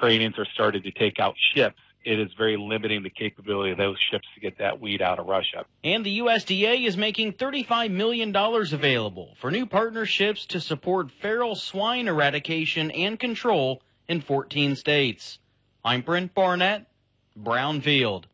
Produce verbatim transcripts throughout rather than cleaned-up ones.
trainings are started to take out ships, it is very limiting the capability of those ships to get that weed out of Russia. And the U S D A is making thirty-five million dollars available for new partnerships to support feral swine eradication and control in fourteen states. I'm Brent Barnett, Brownfield.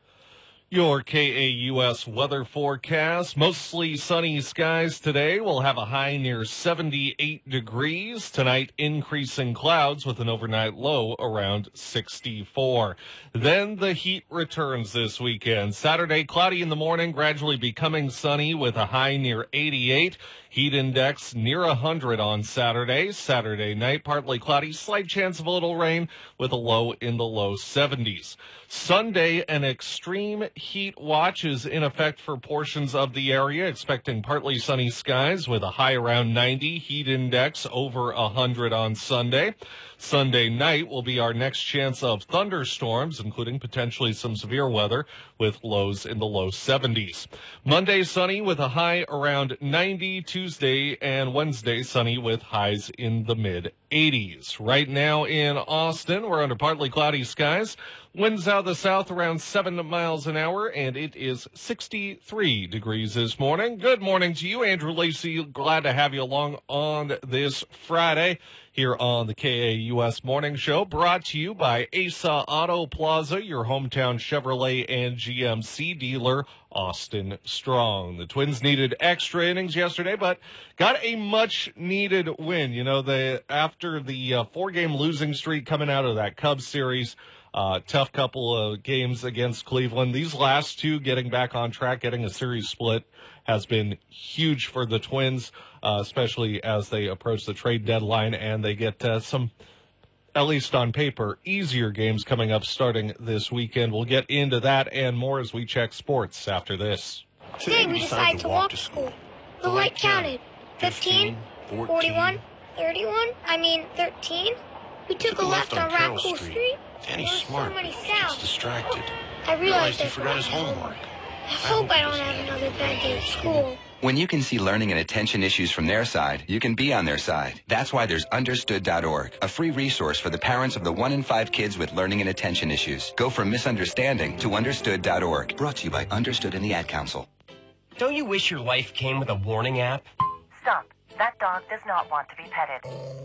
Your K A U S weather forecast. Mostly sunny skies today. We'll have a high near seventy-eight degrees. Tonight, increasing clouds with an overnight low around sixty-four. Then the heat returns this weekend. Saturday, cloudy in the morning, gradually becoming sunny with a high near eighty-eight. Heat index near one hundred on Saturday. Saturday night, partly cloudy, slight chance of a little rain with a low in the low seventies. Sunday, an extreme heat watch is in effect for portions of the area, expecting partly sunny skies with a high around ninety, heat index over one hundred on Sunday. Sunday night will be our next chance of thunderstorms, including potentially some severe weather with lows in the low seventies. Monday, sunny with a high around ninety. Tuesday and Wednesday, sunny with highs in the mid eighties. Right now in Austin, we're under partly cloudy skies. Winds out of the south around seven miles an hour, and it is sixty-three degrees this morning. Good morning to you, Andrew Lacey. Glad to have you along on this Friday here on the K A U S Morning Show, brought to you by Asa Auto Plaza, your hometown Chevrolet and G M C dealer, Austin Strong. The Twins needed extra innings yesterday, but got a much-needed win. You know, the after the uh, four-game losing streak coming out of that Cubs series, uh, tough couple of games against Cleveland. These last two, getting back on track, getting a series split, has been huge for the Twins, uh, especially as they approach the trade deadline and they get uh, some, at least on paper, easier games coming up starting this weekend. We'll get into that and more as we check sports after this. Today we decided to walk to school. The light counted. fifteen, forty-one, thirty-one, I mean thirteen. We took a left on Raccoon Street. Danny's smart. So many He sounds. gets distracted. I realized he I forgot his homework. I hope I don't have another bad day at school. When you can see learning and attention issues from their side, you can be on their side. That's why there's understood dot org, a free resource for the parents of the one in five kids with learning and attention issues. Go from misunderstanding to understood dot org. Brought to you by Understood and the Ad Council. Don't you wish your life came with a warning app? Stop. That dog does not want to be petted.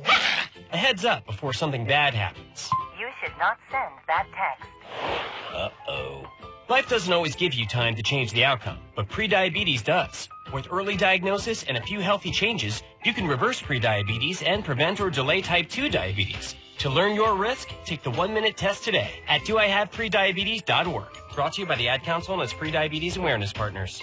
A heads up before something bad happens. You should not send that text. Uh-oh. Life doesn't always give you time to change the outcome, but prediabetes does. With early diagnosis and a few healthy changes, you can reverse prediabetes and prevent or delay type two diabetes. To learn your risk, take the one-minute test today at do I have prediabetes dot org. Brought to you by the Ad Council and its prediabetes awareness partners.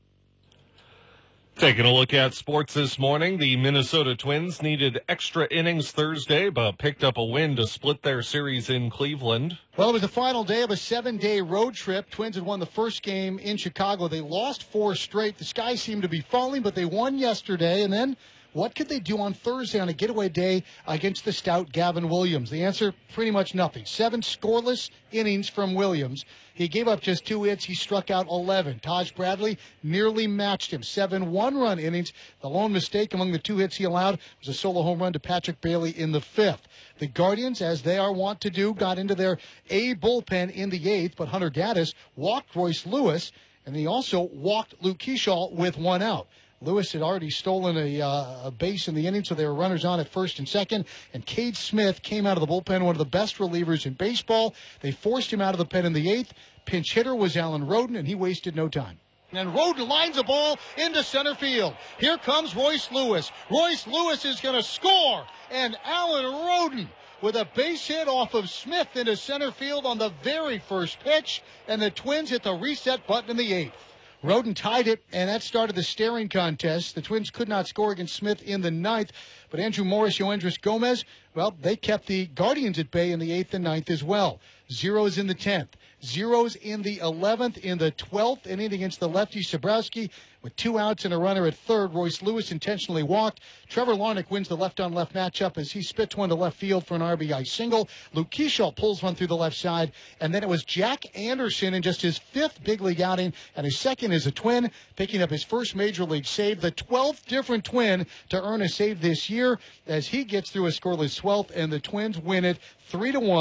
Taking a look at sports this morning, the Minnesota Twins needed extra innings Thursday, but picked up a win to split their series in Cleveland. Well, it was the final day of a seven-day road trip. Twins had won the first game in Chicago. They lost four straight. The sky seemed to be falling, but they won yesterday. And then what could they do on Thursday on a getaway day against the stout Gavin Williams? The answer, pretty much nothing. Seven scoreless innings from Williams. He gave up just two hits. He struck out eleven. Taj Bradley nearly matched him. Seven one-run innings. The lone mistake among the two hits he allowed was a solo home run to Patrick Bailey in the fifth. The Guardians, as they are wont to do, got into their A bullpen in the eighth, but Hunter Gaddis walked Royce Lewis, and he also walked Luke Keeschall with one out. Lewis had already stolen a, uh, a base in the inning, so they were runners on at first and second. And Cade Smith came out of the bullpen, one of the best relievers in baseball. They forced him out of the pen in the eighth. Pinch hitter was Alan Roden, and he wasted no time. And Roden lines the ball into center field. Here comes Royce Lewis. Royce Lewis is going to score. And Alan Roden with a base hit off of Smith into center field on the very first pitch. And the Twins hit the reset button in the eighth. Roden tied it, and that started the staring contest. The Twins could not score against Smith in the ninth, but Andrew Morris, Yoendris Gomez, well, they kept the Guardians at bay in the eighth and ninth as well. Zeros in the tenth. Zeros in the eleventh. In the twelfth inning against the lefty Sabrowski, with two outs and a runner at third, Royce Lewis intentionally walked. Trevor Larnach wins the left-on-left matchup as he spits one to left field for an R B I single. Luke Keeschall pulls one through the left side, and then it was Jack Anderson in just his fifth big league outing and his second as a Twin, picking up his first major league save, the twelfth different Twin to earn a save this year as he gets through a scoreless twelfth, and the Twins win it three to one.